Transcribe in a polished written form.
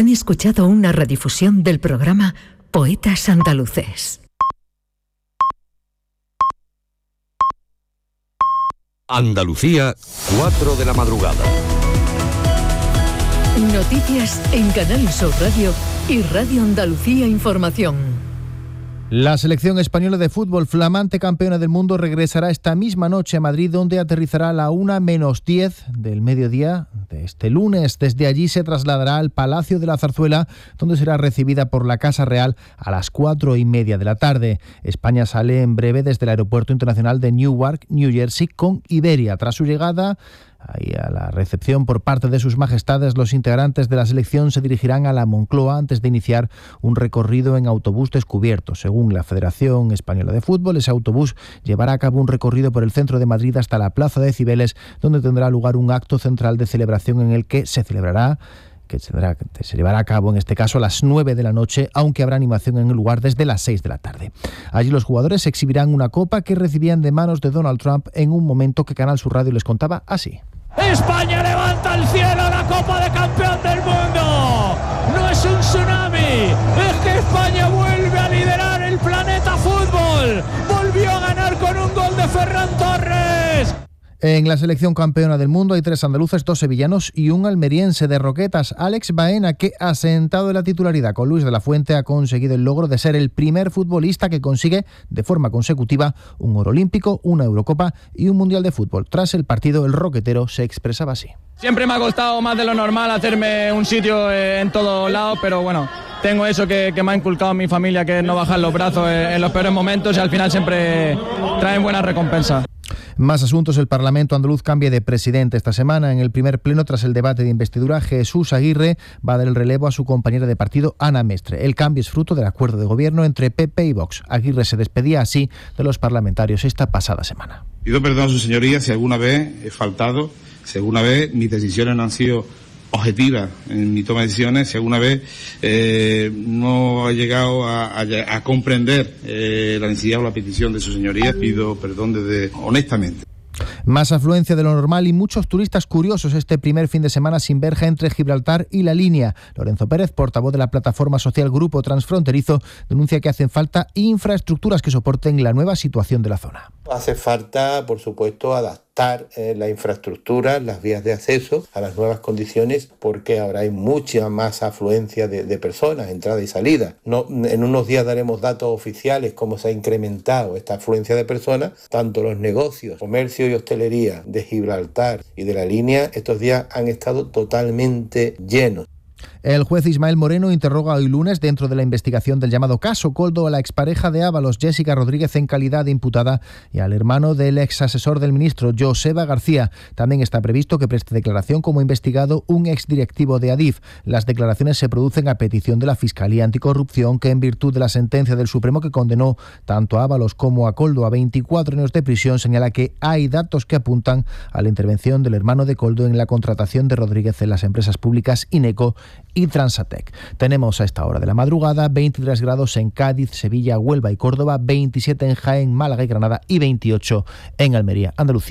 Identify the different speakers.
Speaker 1: Han escuchado una redifusión del programa Poetas Andaluces.
Speaker 2: Andalucía, 4 de la madrugada.
Speaker 1: Noticias en Canal Sur Radio y Radio Andalucía Información.
Speaker 3: La selección española de fútbol, flamante campeona del mundo, regresará esta misma noche a Madrid, donde aterrizará a la 1:10 del mediodía de este lunes. Desde allí se trasladará al Palacio de la Zarzuela, donde será recibida por la Casa Real a las 4:30 de la tarde. España sale en breve desde el Aeropuerto Internacional de Newark, New Jersey, con Iberia. Tras su llegada a la recepción por parte de sus majestades, los integrantes de la selección se dirigirán a la Moncloa antes de iniciar un recorrido en autobús descubierto. Según la Federación Española de Fútbol, ese autobús llevará a cabo un recorrido por el centro de Madrid hasta la Plaza de Cibeles, donde tendrá lugar un acto central de celebración en el que se llevará a cabo, en este caso, a las 9 de la noche, aunque habrá animación en el lugar desde las 6 de la tarde. Allí los jugadores exhibirán una copa que recibían de manos de Donald Trump en un momento que Canal Sur Radio les contaba así.
Speaker 4: España levanta al cielo la Copa de Campeón del Mundo. No es un tsunami, es que España vuelve a liderar el planeta fútbol. Volvió a ganar con un gol de Ferran Torres.
Speaker 3: En la selección campeona del mundo hay 3 andaluces, 2 sevillanos y un almeriense. De Roquetas, Alex Baena, que ha sentado en la titularidad con Luis de la Fuente, ha conseguido el logro de ser el primer futbolista que consigue de forma consecutiva un oro olímpico, una Eurocopa y un Mundial de Fútbol. Tras el partido, el roquetero se expresaba así.
Speaker 4: Siempre me ha costado más de lo normal hacerme un sitio en todos lados, pero bueno, tengo eso que me ha inculcado mi familia, que es no bajar los brazos en los peores momentos, y al final siempre traen buenas recompensas.
Speaker 3: Más asuntos. El Parlamento andaluz cambia de presidente esta semana. En el primer pleno, tras el debate de investidura, Jesús Aguirre va a dar el relevo a su compañera de partido, Ana Mestre. El cambio es fruto del acuerdo de gobierno entre PP y Vox. Aguirre se despedía así de los parlamentarios esta pasada semana.
Speaker 5: Pido perdón a su señoría si alguna vez he faltado, si alguna vez mis decisiones no han sido objetivas en mi toma de decisiones, si alguna vez no ha llegado a comprender la necesidad o la petición de su señoría. Pido perdón honestamente.
Speaker 3: Más afluencia de lo normal y muchos turistas curiosos este primer fin de semana sin verja entre Gibraltar y La Línea. Lorenzo Pérez, portavoz de la plataforma social Grupo Transfronterizo, denuncia que hacen falta infraestructuras que soporten la nueva situación de la zona.
Speaker 6: Hace falta, por supuesto, adaptar la infraestructura, las vías de acceso a las nuevas condiciones, porque ahora hay mucha más afluencia de personas, entrada y salida. En unos días daremos datos oficiales cómo se ha incrementado esta afluencia de personas. Tanto los negocios, comercio y hostelería de Gibraltar y de La Línea estos días han estado totalmente llenos.
Speaker 3: El juez Ismael Moreno interroga hoy lunes, dentro de la investigación del llamado caso Coldo, a la expareja de Ábalos, Jessica Rodríguez, en calidad de imputada, y al hermano del ex asesor del ministro, Joseba García. También está previsto que preste declaración como investigado un exdirectivo de Adif. Las declaraciones se producen a petición de la Fiscalía Anticorrupción, que en virtud de la sentencia del Supremo que condenó tanto a Ábalos como a Coldo a 24 años de prisión, señala que hay datos que apuntan a la intervención del hermano de Coldo en la contratación de Rodríguez en las empresas públicas Ineco y Transatec. Tenemos a esta hora de la madrugada 23 grados en Cádiz, Sevilla, Huelva y Córdoba, 27 en Jaén, Málaga y Granada y 28 en Almería, Andalucía.